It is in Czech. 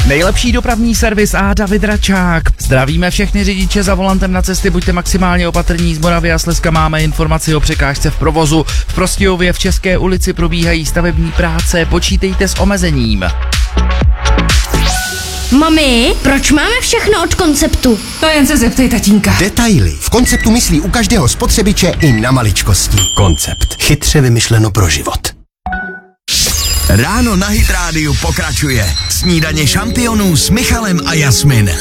Nejlepší dopravní servis a David Račák. Zdravíme všechny řidiče za volantem na cesty, buďte maximálně opatrní. Z Moravy a Slezska máme informaci o překážce v provozu. V Prostějově v České ulici probíhají stavební práce, počítejte s omezením. Mami, proč máme všechno od Konceptu? To jen se zeptej tatínka. Detaily. V Konceptu myslí u každého spotřebiče i na maličkosti. Koncept. Chytře vymyšleno pro život. Ráno na Hit Rádiu pokračuje. Snídaně šampionů s Michalem a Jasmin.